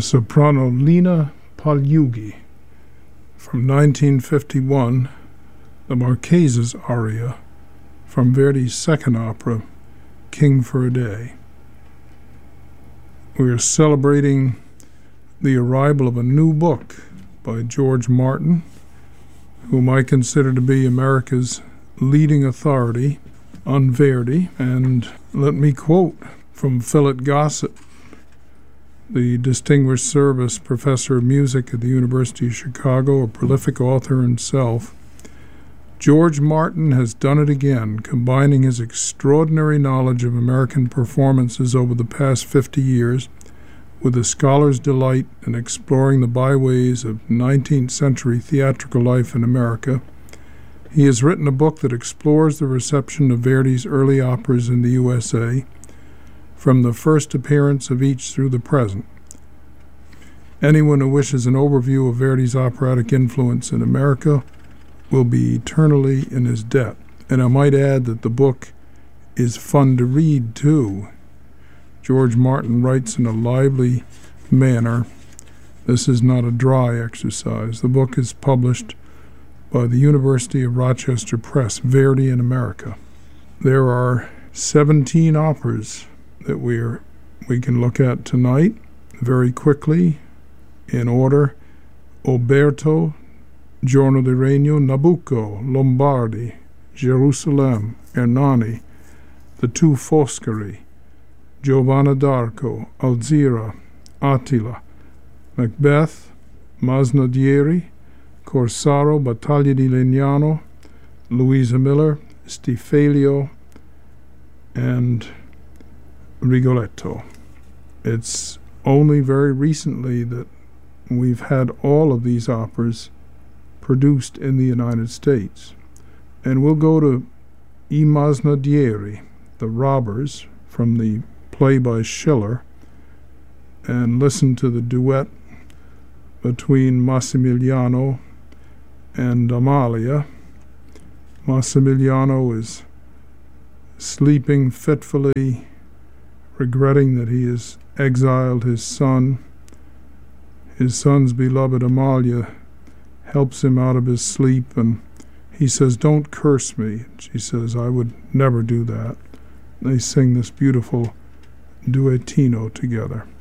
soprano Lina Pagliugi. From 1951, the Marquesas aria from Verdi's second opera, King for a Day. We are celebrating the arrival of a new book by George Martin, whom I consider to be America's leading authority on Verdi. And let me quote from Philip Gossett, the Distinguished Service Professor of Music at the University of Chicago, a prolific author himself. George Martin has done it again, combining his extraordinary knowledge of American performances over the past 50 years with a scholar's delight in exploring the byways of 19th century theatrical life in America. He has written a book that explores the reception of Verdi's early operas in the USA, from the first appearance of each through the present. Anyone who wishes an overview of Verdi's operatic influence in America will be eternally in his debt. And I might add that the book is fun to read, too. George Martin writes in a lively manner. This is not a dry exercise. The book is published by the University of Rochester Press, Verdi in America. There are 17 operas that we can look at tonight very quickly in order: Oberto, Giorno di Regno, Nabucco, Lombardi, Gerusalemme, Ernani, The Two Foscari, Giovanna d'Arco, Alzira, Attila, Macbeth, Masnadieri, Corsaro, Battaglia di Legnano, Louisa Miller, Stifilio, and Rigoletto. It's only very recently that we've had all of these operas produced in the United States. And we'll go to I Masnadieri, The Robbers, from the play by Schiller, and listen to the duet between Massimiliano and Amalia. Massimiliano is sleeping fitfully, regretting that he has exiled his son. His son's beloved Amalia helps him out of his sleep, and he says, "Don't curse me." She says, "I would never do that." They sing this beautiful duettino together.